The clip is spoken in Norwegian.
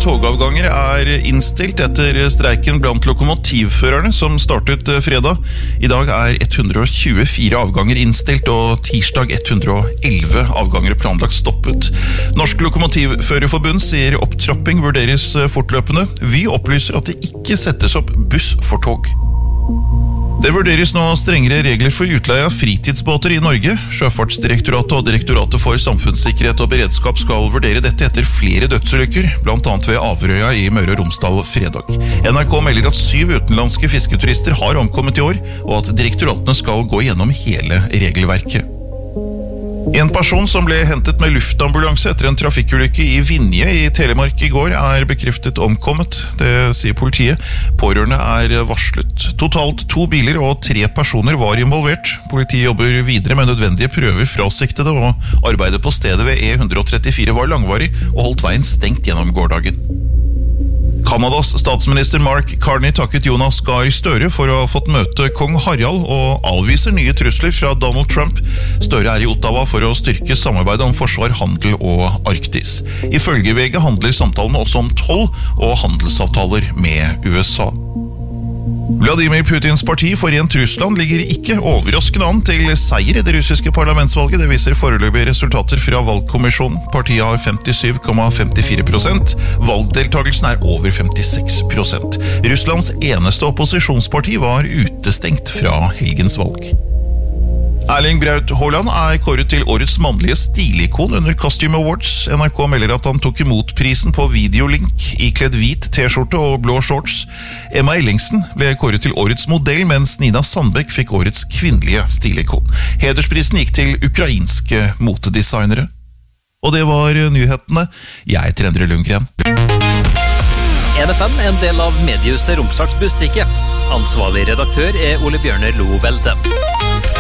togavganger innstilt etter streiken blant lokomotivførerne som startet fredag. I dag 124 avganger innstilt, og tirsdag 111 avganger planlagt stoppet. Norsk Lokomotivførerforbund sier opptrapping vurderes fortløpende. Vy opplyser at det ikke settes opp buss for tog. Det vurderes nå strengere regler for utleie av fritidsbåter i Norge. Sjøfartsdirektoratet og Direktoratet for samfunnssikkerhet og beredskap skal vurdere dette etter flere dødsulykker, blant annet ved Averøya i Møre og Romsdal fredag. NRK melder at 7 utenlandske fisketurister har omkommet i år, og at direktoratene skal gå gjennom hele regelverket. En person som ble hentet med luftambulanse etter en trafikkulykke i Vinje i Telemark i går bekreftet omkommet. Det sier politiet. Pårørende varslet. Totalt 2 biler og 3 personer var involvert. Politiet jobber videre med nødvendige prøver fra siktede, og arbeidet på stedet ved E134 var langvarig og holdt veien stengt gjennom gårsdagen. Kanadas statsminister Mark Carney takket Jonas Gahr Støre for å ha fått møte kong Harald og avviser nye trusler fra Donald Trump. Støre i Ottawa for å styrke samarbeidet om forsvar, handel og Arktis. Ifølge VG handler samtalene også om toll og handelsavtaler med USA. Vladimir Putins parti Forent Russland ligger ikke overraskende an til seier i det russiske parlamentsvalget. Det viser foreløpige resultater fra valgkommisjonen. Partiet har 57,54%. Valgdeltagelsen over 56%. Russlands eneste opposisjonsparti var utestengt fra helgens valg. Erling Braut Haaland kåret til årets mannlige stilikon under Costume Awards. NRK melder at han tok imot prisen på videolink, ikledd hvit t-skjorte og blå shorts. Emma Ellingsen ble kåret til årets modell, mens Nina Sandbeck fikk årets kvinnelige stilikon. Hedersprisen gikk til ukrainske motedesignere. Og det var nyhetene. Jeg heter Endre Lundgren. NFM en del av mediehuset Romsdals Bustikke. Ansvarlig redaktør Ole Bjørner Lovelde.